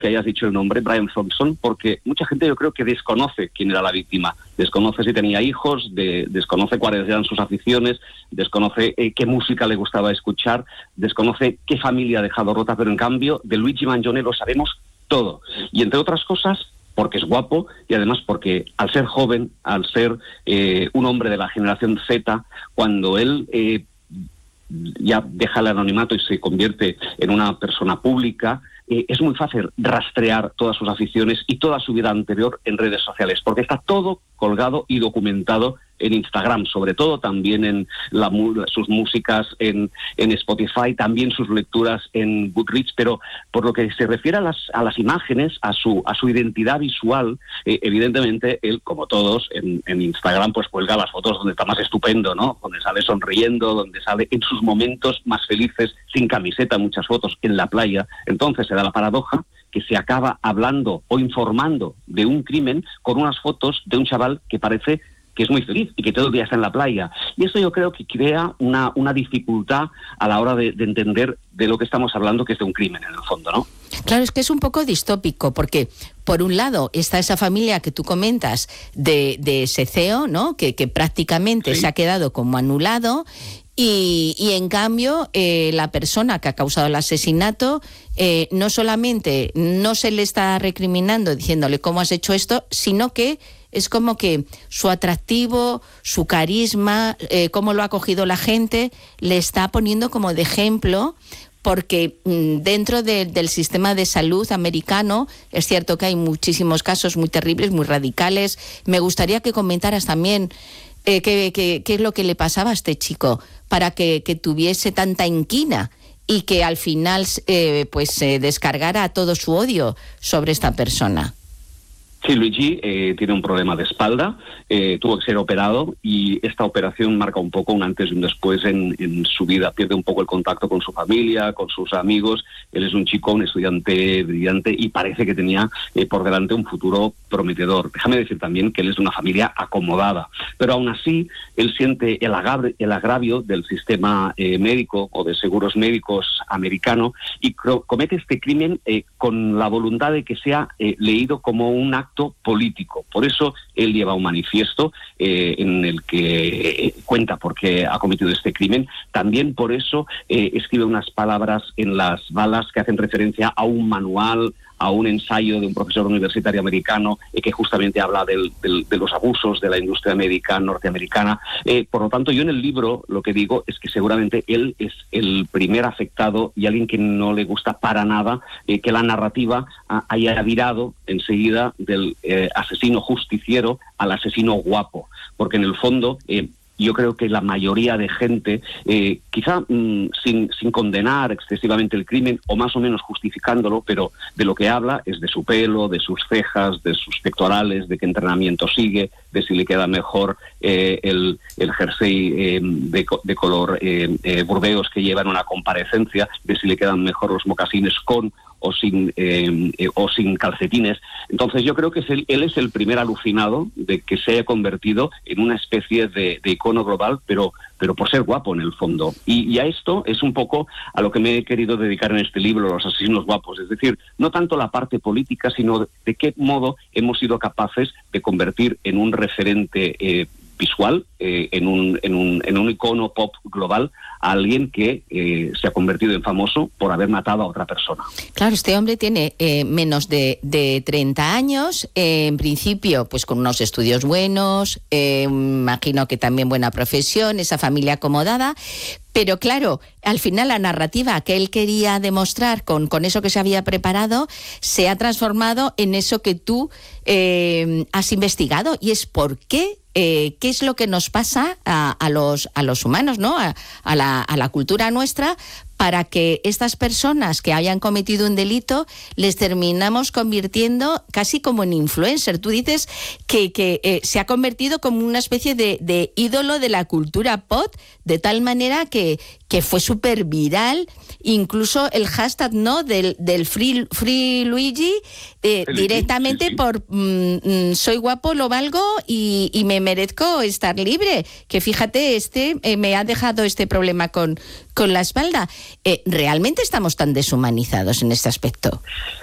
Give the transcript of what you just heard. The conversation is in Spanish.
que hayas dicho el nombre, Brian Thompson, porque mucha gente yo creo que desconoce quién era la víctima, desconoce si tenía hijos, desconoce cuáles eran sus aficiones, desconoce qué música le gustaba escuchar, desconoce qué familia ha dejado rota, pero en cambio de Luigi Mangione lo sabemos todo. Y entre otras cosas, porque es guapo y además porque al ser joven, al ser un hombre de la generación Z, cuando él ya deja el anonimato y se convierte en una persona pública, es muy fácil rastrear todas sus aficiones y toda su vida anterior en redes sociales, porque está todo colgado y documentado en Instagram, sobre todo también en sus músicas en Spotify, también sus lecturas en Goodreads, pero por lo que se refiere a las imágenes, a su identidad visual, evidentemente él, como todos, en Instagram pues cuelga las fotos donde está más estupendo, ¿no? Donde sale sonriendo, donde sale en sus momentos más felices, sin camiseta, muchas fotos en la playa. Entonces se da la paradoja que se acaba hablando o informando de un crimen con unas fotos de un chaval que parece que es muy feliz y que todo el día está en la playa. Y eso yo creo que crea una dificultad a la hora de entender de lo que estamos hablando, que es de un crimen en el fondo, ¿no? Claro, es que es un poco distópico, porque por un lado está esa familia que tú comentas de ese CEO, ¿no? Que prácticamente se ha quedado como anulado. Y en cambio, la persona que ha causado el asesinato, no solamente no se le está recriminando diciéndole cómo has hecho esto, sino que es como que su atractivo, su carisma, cómo lo ha cogido la gente, le está poniendo como de ejemplo, porque dentro del sistema de salud americano es cierto que hay muchísimos casos muy terribles, muy radicales. Me gustaría que comentaras también qué es lo que le pasaba a este chico para que tuviese tanta inquina y que al final pues descargara todo su odio sobre esta persona. Sí, Luigi tiene un problema de espalda, tuvo que ser operado y esta operación marca un poco un antes y un después en su vida. Pierde un poco el contacto con su familia, con sus amigos. Él es un chico, un estudiante brillante y parece que tenía por delante un futuro prometedor. Déjame decir también que él es de una familia acomodada, pero aún así él siente el agravio del sistema médico o de seguros médicos americano y comete este crimen con la voluntad de que sea leído como un acto político. Por eso él lleva un manifiesto en el que cuenta por qué ha cometido este crimen. También por eso escribe unas palabras en las balas que hacen referencia a un manual, a un ensayo de un profesor universitario americano que justamente habla de los abusos de la industria médica norteamericana. Por lo tanto, yo en el libro lo que digo es que seguramente él es el primer afectado y alguien que no le gusta para nada que la narrativa haya virado enseguida del asesino justiciero al asesino guapo, porque en el fondo yo creo que la mayoría de gente, quizá sin condenar excesivamente el crimen o más o menos justificándolo, pero de lo que habla es de su pelo, de sus cejas, de sus pectorales, de qué entrenamiento sigue, de si le queda mejor el jersey de color burdeos que lleva en una comparecencia, de si le quedan mejor los mocasines con o sin calcetines. Entonces yo creo que él es el primer alucinado de que se haya convertido en una especie de icono global, pero por ser guapo en el fondo. Y a esto es un poco a lo que me he querido dedicar en este libro, Los asesinos guapos. Es decir, no tanto la parte política, sino de qué modo hemos sido capaces de convertir en un referente visual, en un icono pop global, a alguien que se ha convertido en famoso por haber matado a otra persona. Claro, este hombre tiene menos de 30 años, en principio pues con unos estudios buenos, imagino que también buena profesión, esa familia acomodada, pero claro, al final la narrativa que él quería demostrar con eso que se había preparado se ha transformado en eso que tú has investigado, y es por qué es lo que nos pasa a los humanos, ¿no? A la cultura nuestra, para que estas personas que hayan cometido un delito les terminamos convirtiendo casi como en influencer. Tú dices que se ha convertido como una especie de ídolo de la cultura pop, de tal manera que fue súper viral, incluso el hashtag, ¿no?, del Free Luigi, directamente sí. Por soy guapo, lo valgo y me merezco estar libre. Que fíjate, me ha dejado este problema con la espalda. ¿Realmente estamos tan deshumanizados en este aspecto?